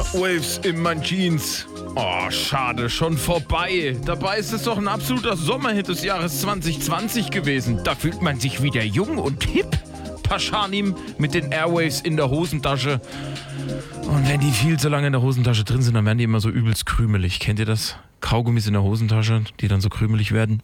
Airwaves in meinen Jeans. Oh, schade, schon vorbei. Dabei ist es doch ein absoluter Sommerhit des Jahres 2020 gewesen. Da fühlt man sich wieder jung und hip. Paschanim mit den Airwaves in der Hosentasche. Und wenn die viel zu lange in der Hosentasche drin sind, dann werden die immer so übelst krümelig. Kennt ihr das? Kaugummis in der Hosentasche, die dann so krümelig werden.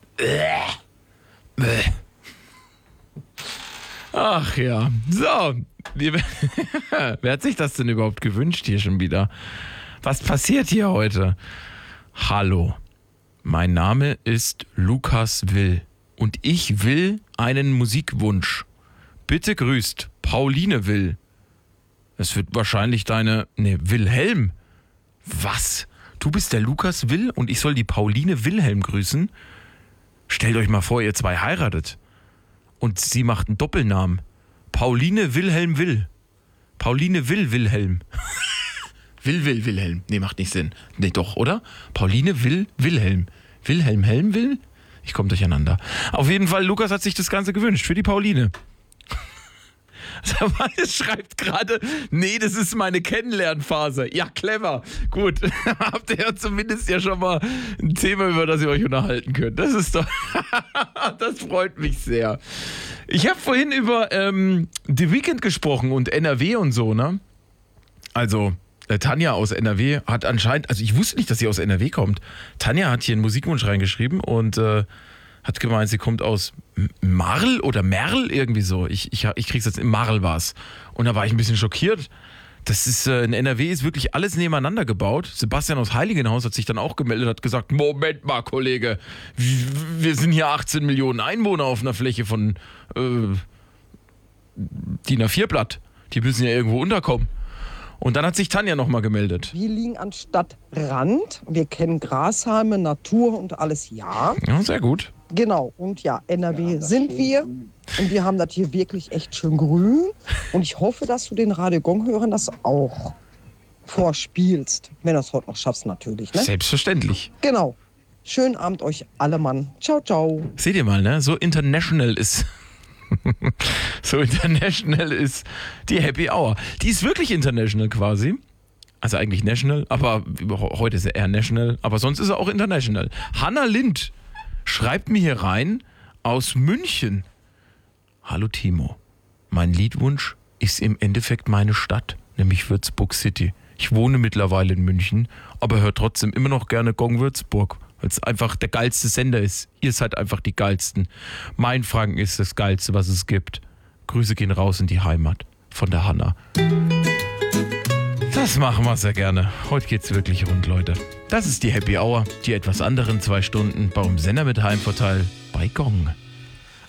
Ach ja. So. Wer hat sich das denn überhaupt gewünscht hier schon wieder? Was passiert hier heute? Hallo. Mein Name ist Lukas Will. Und ich will einen Musikwunsch. Bitte grüßt Pauline Will. Es wird wahrscheinlich Wilhelm. Was? Du bist der Lukas Will und ich soll die Pauline Wilhelm grüßen? Stellt euch mal vor, ihr zwei heiratet. Und sie macht einen Doppelnamen. Pauline Wilhelm Will. Pauline Wilhelm. Wilhelm. Nee, macht nicht Sinn. Nee, doch, oder? Pauline Wilhelm. Wilhelm Will? Ich komme durcheinander. Auf jeden Fall, Lukas hat sich das Ganze gewünscht für die Pauline. Es schreibt gerade, nee, das ist meine Kennenlernphase. Ja, clever. Gut, habt ihr ja zumindest ja schon mal ein Thema, über das ihr euch unterhalten könnt. Das ist doch, das freut mich sehr. Ich habe vorhin über The Weeknd gesprochen und NRW und so, ne? Also, Tanja aus NRW hat anscheinend, also ich wusste nicht, dass sie aus NRW kommt. Tanja hat hier einen Musikwunsch reingeschrieben und hat gemeint, sie kommt aus Marl oder Merl, irgendwie so. Ich krieg's jetzt, in Marl war's. Und da war ich ein bisschen schockiert. Das ist, in NRW ist wirklich alles nebeneinander gebaut. Sebastian aus Heiligenhaus hat sich dann auch gemeldet, hat gesagt, Moment mal, Kollege, wir sind hier 18 Millionen Einwohner auf einer Fläche von DIN A4 Blatt. Die müssen ja irgendwo unterkommen. Und dann hat sich Tanja nochmal gemeldet. Wir liegen am Stadtrand. Wir kennen Grashalme, Natur und alles, ja. Ja, sehr gut. Genau, und ja, NRW sind wir. Und wir haben das hier wirklich echt schön grün. Und ich hoffe, dass du den Radio Gong-Hörern das auch vorspielst. Wenn du es heute noch schaffst, natürlich. Ne? Selbstverständlich. Genau. Schönen Abend euch alle, Mann. Ciao, ciao. Seht ihr mal, ne? So international ist die Happy Hour. Die ist wirklich international quasi. Also eigentlich national, aber heute ist er eher national. Aber sonst ist er auch international. Hanna Lind schreibt mir hier rein aus München. Hallo Timo, mein Liedwunsch ist im Endeffekt meine Stadt, nämlich Würzburg City. Ich wohne mittlerweile in München, aber höre trotzdem immer noch gerne Gong Würzburg, weil es einfach der geilste Sender ist. Ihr seid einfach die geilsten. Mein Franken ist das Geilste, was es gibt. Grüße gehen raus in die Heimat von der Hanna. Das machen wir sehr gerne. Heute geht's wirklich rund, Leute. Das ist die Happy Hour, die etwas anderen 2 Stunden beim Sender mit Heimvorteil bei Gong.